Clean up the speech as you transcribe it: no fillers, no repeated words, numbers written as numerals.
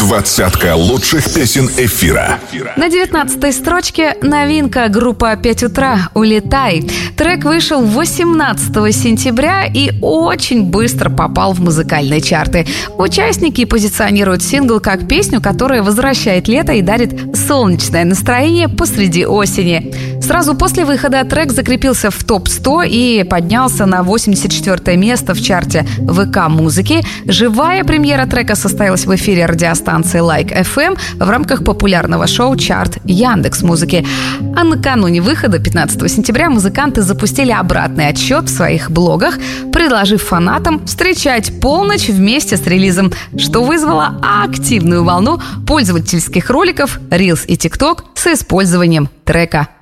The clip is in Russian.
Двадцатка лучших песен эфира. На 19-й строчке новинка группа «5 утра» «Улетай». Трек вышел 18 сентября и очень быстро попал в музыкальные чарты. Участники позиционируют сингл как песню, которая возвращает лето и дарит солнечное настроение посреди осени. Сразу после выхода трек закрепился в топ-100 и поднялся на 84 место в чарте ВК-музыки. Живая премьера трека состоялась в эфире радиостанции Like FM в рамках популярного шоу «Чарт Яндекс.Музыки». А накануне выхода, 15 сентября, музыканты запустили обратный отсчет в своих блогах, предложив фанатам встречать полночь вместе с релизом, что вызвало активную волну пользовательских роликов Reels и TikTok с использованием трека.